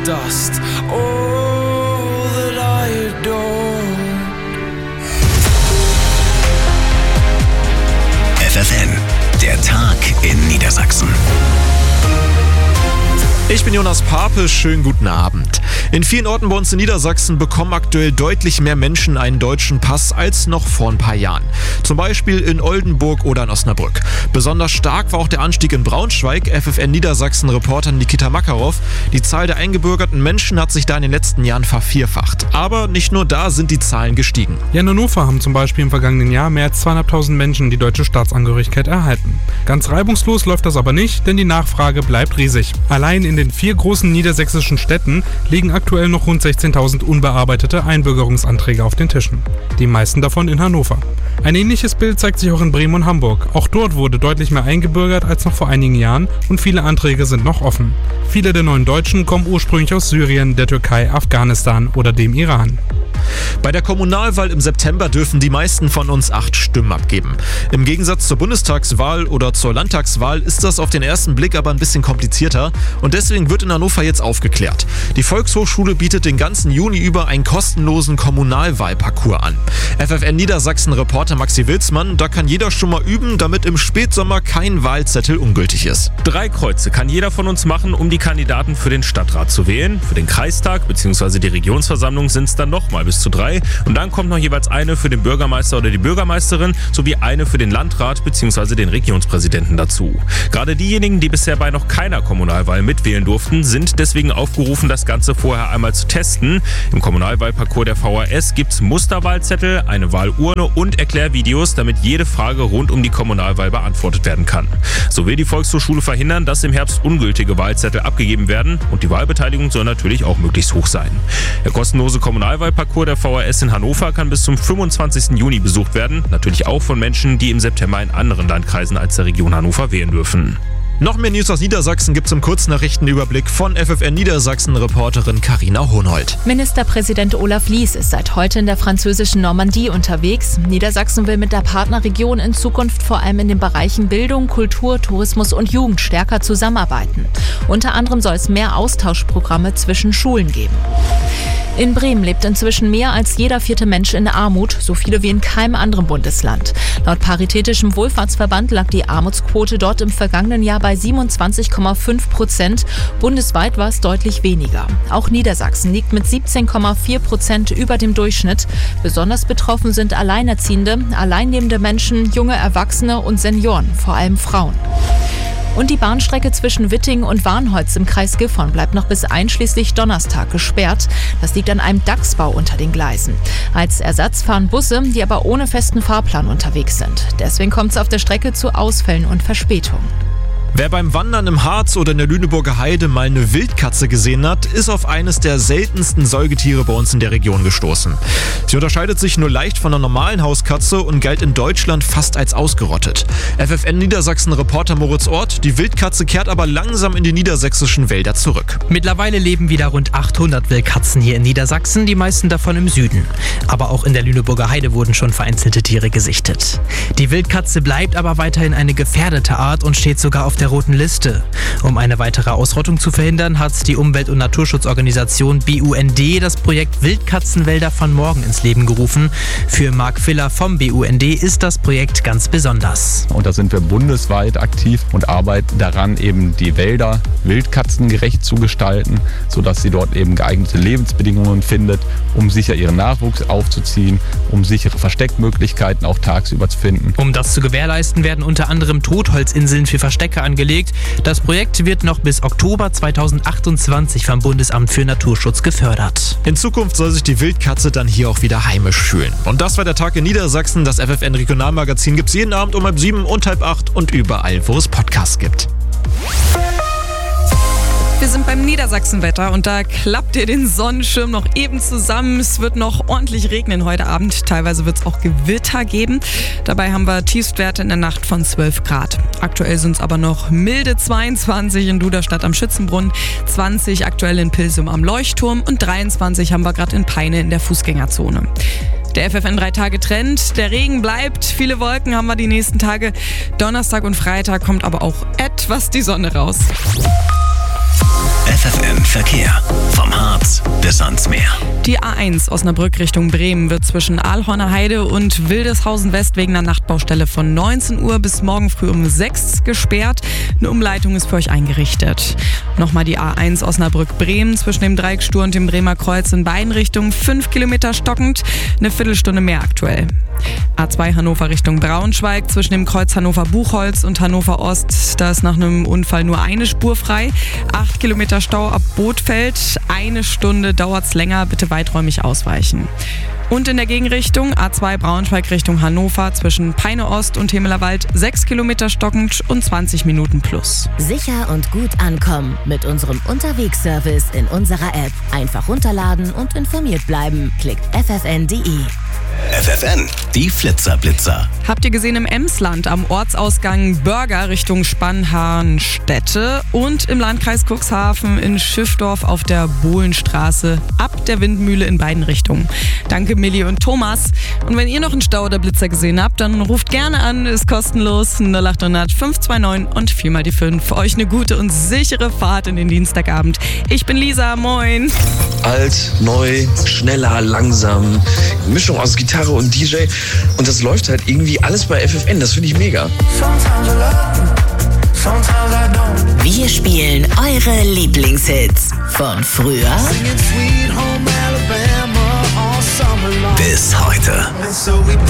dust, all that I adore. FFN, der Tag in Niedersachsen. Ich bin Jonas Pape, schönen guten Abend. In vielen Orten bei uns in Niedersachsen bekommen aktuell deutlich mehr Menschen einen deutschen Pass als noch vor ein paar Jahren. Zum Beispiel in Oldenburg oder in Osnabrück. Besonders stark war auch der Anstieg in Braunschweig. FFN Niedersachsen-Reporter Nikita Makarov. Die Zahl der eingebürgerten Menschen hat sich da in den letzten Jahren vervierfacht. Aber nicht nur da sind die Zahlen gestiegen. Ja, in Hannover haben zum Beispiel im vergangenen Jahr mehr als 200.000 Menschen die deutsche Staatsangehörigkeit erhalten. Ganz reibungslos läuft das aber nicht, denn die Nachfrage bleibt riesig. Allein in den 4 großen niedersächsischen Städten liegen aktuell noch rund 16.000 unbearbeitete Einbürgerungsanträge auf den Tischen. Die meisten davon in Hannover. Ein ähnliches Bild zeigt sich auch in Bremen und Hamburg. Auch dort wurde deutlich mehr eingebürgert als noch vor einigen Jahren und viele Anträge sind noch offen. Viele der neuen Deutschen kommen ursprünglich aus Syrien, der Türkei, Afghanistan oder dem Iran. Bei der Kommunalwahl im September dürfen die meisten von uns 8 Stimmen abgeben. Im Gegensatz zur Bundestagswahl oder zur Landtagswahl ist das auf den ersten Blick aber ein bisschen komplizierter und deswegen wird in Hannover jetzt aufgeklärt. Die Volkshochschule bietet den ganzen Juni über einen kostenlosen Kommunalwahlparcours an. FFN Niedersachsen-Reporter Maxi Wilsmann, da kann jeder schon mal üben, damit im Spätsommer kein Wahlzettel ungültig ist. 3 Kreuze kann jeder von uns machen, um die Kandidaten für den Stadtrat zu wählen. Für den Kreistag bzw. die Regionsversammlung sind es dann nochmal bis zu 3. Und dann kommt noch jeweils eine für den Bürgermeister oder die Bürgermeisterin sowie eine für den Landrat bzw. den Regionspräsidenten dazu. Gerade diejenigen, die bisher bei noch keiner Kommunalwahl mitwählen durften, sind deswegen aufgerufen, das Ganze vorher einmal zu testen. Im Kommunalwahlparcours der VHS gibt es Musterwahlzettel, eine Wahlurne und Erklärvideos, damit jede Frage rund um die Kommunalwahl beantwortet werden kann. So will die Volkshochschule verhindern, dass im Herbst ungültige Wahlzettel abgegeben werden und die Wahlbeteiligung soll natürlich auch möglichst hoch sein. Der kostenlose Kommunalwahlparcours der VHS in Hannover kann bis zum 25. Juni besucht werden, natürlich auch von Menschen, die im September in anderen Landkreisen als der Region Hannover wählen dürfen. Noch mehr News aus Niedersachsen gibt's im Kurznachrichtenüberblick von FFN Niedersachsen-Reporterin Carina Hohnhold. Ministerpräsident Olaf Lies ist seit heute in der französischen Normandie unterwegs. Niedersachsen will mit der Partnerregion in Zukunft vor allem in den Bereichen Bildung, Kultur, Tourismus und Jugend stärker zusammenarbeiten. Unter anderem soll es mehr Austauschprogramme zwischen Schulen geben. In Bremen lebt inzwischen mehr als jeder 4. Mensch in Armut, so viele wie in keinem anderen Bundesland. Laut Paritätischem Wohlfahrtsverband lag die Armutsquote dort im vergangenen Jahr bei 27,5%. Bundesweit war es deutlich weniger. Auch Niedersachsen liegt mit 17,4% über dem Durchschnitt. Besonders betroffen sind Alleinerziehende, alleinnehmende Menschen, junge Erwachsene und Senioren, vor allem Frauen. Und die Bahnstrecke zwischen Witting und Warnholz im Kreis Gifhorn bleibt noch bis einschließlich Donnerstag gesperrt. Das liegt an einem Dachsbau unter den Gleisen. Als Ersatz fahren Busse, die aber ohne festen Fahrplan unterwegs sind. Deswegen kommt es auf der Strecke zu Ausfällen und Verspätungen. Wer beim Wandern im Harz oder in der Lüneburger Heide mal eine Wildkatze gesehen hat, ist auf eines der seltensten Säugetiere bei uns in der Region gestoßen. Sie unterscheidet sich nur leicht von einer normalen Hauskatze und galt in Deutschland fast als ausgerottet. FFN Niedersachsen-Reporter Moritz Ort, die Wildkatze kehrt aber langsam in die niedersächsischen Wälder zurück. Mittlerweile leben wieder rund 800 Wildkatzen hier in Niedersachsen, die meisten davon im Süden. Aber auch in der Lüneburger Heide wurden schon vereinzelte Tiere gesichtet. Die Wildkatze bleibt aber weiterhin eine gefährdete Art und steht sogar auf der roten Liste. Um eine weitere Ausrottung zu verhindern, hat die Umwelt- und Naturschutzorganisation BUND das Projekt Wildkatzenwälder von morgen ins Leben gerufen. Für Marc Filler vom BUND ist das Projekt ganz besonders. Und da sind wir bundesweit aktiv und arbeiten daran, eben die Wälder wildkatzengerecht zu gestalten, sodass sie dort eben geeignete Lebensbedingungen findet, um sicher ihren Nachwuchs aufzuziehen, um sichere Versteckmöglichkeiten auch tagsüber zu finden. Um das zu gewährleisten, werden unter anderem Totholzinseln für Verstecke angelegt. Das Projekt wird noch bis Oktober 2028 vom Bundesamt für Naturschutz gefördert. In Zukunft soll sich die Wildkatze dann hier auch wieder heimisch fühlen. Und das war der Tag in Niedersachsen. Das FFN Regionalmagazin gibt's jeden Abend um 7:30 und 7:30 und überall, wo es Podcasts gibt. Wir sind beim Niedersachsenwetter und da klappt ihr den Sonnenschirm noch eben zusammen. Es wird noch ordentlich regnen heute Abend. Teilweise wird es auch Gewitter geben. Dabei haben wir Tiefstwerte in der Nacht von 12 Grad. Aktuell sind es aber noch milde 22 in Duderstadt am Schützenbrunnen, 20 aktuell in Pilsum am Leuchtturm und 23 haben wir gerade in Peine in der Fußgängerzone. Der FFN 3-Tage-Trend, der Regen bleibt, viele Wolken haben wir die nächsten Tage. Donnerstag und Freitag kommt aber auch etwas die Sonne raus. FFN Verkehr vom bis ans Meer. Die A1 Osnabrück Richtung Bremen wird zwischen Aalhorner Heide und Wildeshausen West wegen einer Nachtbaustelle von 19 Uhr bis morgen früh um 6 gesperrt. Eine Umleitung ist für euch eingerichtet. Nochmal die A1 Osnabrück-Bremen zwischen dem Dreieckstur und dem Bremer Kreuz in beiden Richtungen 5 Kilometer stockend, eine Viertelstunde mehr aktuell. A2 Hannover Richtung Braunschweig zwischen dem Kreuz Hannover-Buchholz und Hannover Ost, da ist nach einem Unfall nur eine Spur frei. 8 Kilometer Stau ab Bothfeld, 1 Stunde dauert's länger, bitte weiträumig ausweichen. Und in der Gegenrichtung A2 Braunschweig Richtung Hannover zwischen Peine Ost und Hemelerwald 6 Kilometer stockend und 20 Minuten plus. Sicher und gut ankommen mit unserem Unterwegsservice in unserer App. Einfach runterladen und informiert bleiben. Klickt ffn.de. FFN, die Flitzer-Blitzer. Habt ihr gesehen im Emsland am Ortsausgang Börger Richtung Spannharnstätte und im Landkreis Cuxhaven in Schiffdorf auf der Bohlenstraße ab der Windmühle in beiden Richtungen. Danke Milli und Thomas. Und wenn ihr noch einen Stau oder Blitzer gesehen habt, dann ruft gerne an, ist kostenlos 0800 529 und 4 die 5. Für euch eine gute und sichere Fahrt in den Dienstagabend. Ich bin Lisa, moin. Alt, neu, schneller, langsam. Mischung aus Gitarre und DJ. Und das läuft halt irgendwie alles bei FFN. Das finde ich mega. Wir spielen eure Lieblingshits von früher Bis heute.